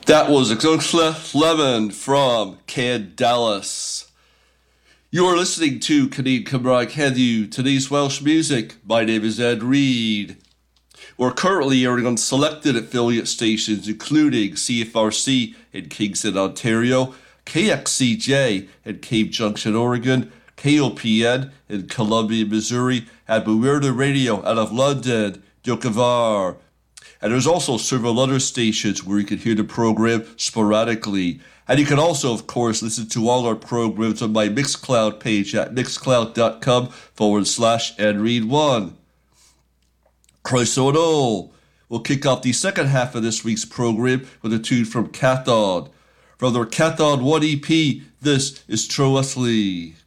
That was Cliff Lemon from Dallas. You are listening to Connect Cymraeg Heddiw, today's Welsh music. My name is Ed Reed. We're currently airing on selected affiliate stations including CFRC in Kingston, Ontario, KXCJ in Cave Junction, Oregon, KOPN in Columbia, Missouri, and Mewirna Radio out of London, Dukavar. And there's also several other stations where you can hear the program sporadically. And you can also, of course, listen to all our programs on my Mixcloud page at mixcloud.com/nread1. Croeso. We'll kick off the second half of this week's program with a tune from Cathod. From their Cathod 1 EP, this is Troas Lee.